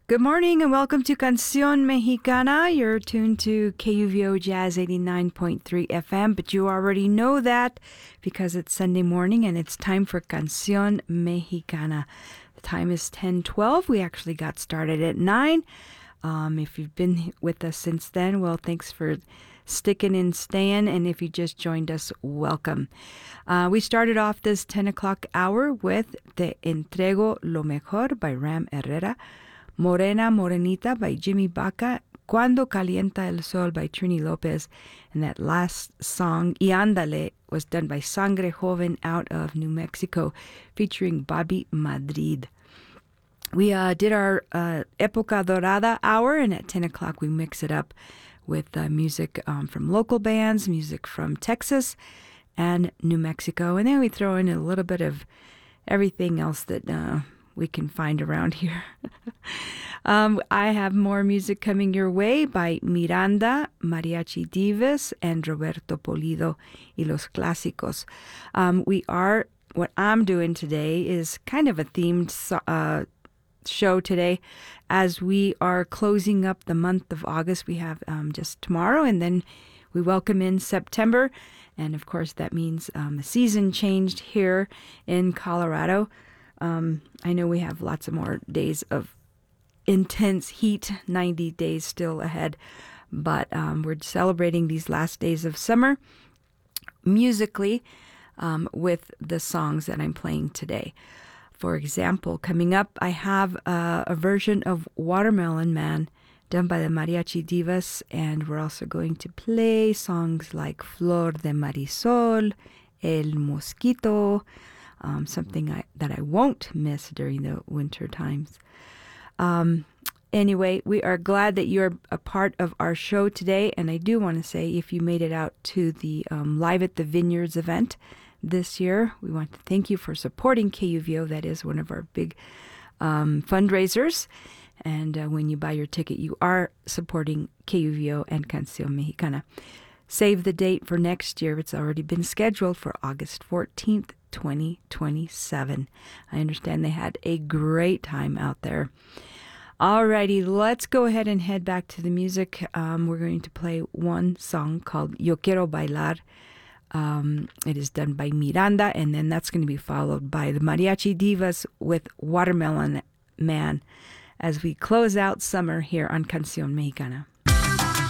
Good morning and welcome to Canción Mexicana. You're tuned to KUVO Jazz 89.3 FM, but you already know that because it's Sunday morning and it's time for Canción Mexicana. The time is 10:12. We actually got started at 9. If you've been with us since then, well, thanks for sticking and staying. And if you just joined us, welcome. We started off this 10 o'clock hour with Te Entrego Lo Mejor by Ram Herrera, Morena Morenita by Jimmy Baca, Cuando Calienta el Sol by Trini Lopez, and that last song, Y Ándale, was done by Sangre Joven out of New Mexico, featuring Bobby Madrid. We did our Época Dorada hour, and at 10 o'clock we mix it up with music from local bands, music from Texas and New Mexico, and then we throw in a little bit of everything else that we can find around here. I have more music coming your way by Miranda, Mariachi Divas, and Roberto Polido y Los Clásicos. What I'm doing today is kind of a themed show today. As we are closing up the month of August, we have just tomorrow, and then we welcome in September. And of course, that means the season changed here in Colorado. I know we have lots of more days of intense heat, 90 days still ahead, but we're celebrating these last days of summer musically with the songs that I'm playing today. For example, coming up, I have a version of Watermelon Man done by the Mariachi Divas, and we're also going to play songs like Flor de Marisol, El Mosquito, something that I won't miss during the winter times. Anyway, we are glad that you're a part of our show today, and I do want to say if you made it out to the Live at the Vineyards event this year, we want to thank you for supporting KUVO. That is one of our big fundraisers, and when you buy your ticket, you are supporting KUVO and Canción Mexicana. Save the date for next year. It's already been scheduled for August 14th, 2027. I understand they had a great time out there. Alrighty, let's go ahead and head back to the music. We're going to play one song called Yo Quiero Bailar. It is done by Miranda, and then that's going to be followed by the Mariachi Divas with Watermelon Man as we close out summer here on Canción Mexicana.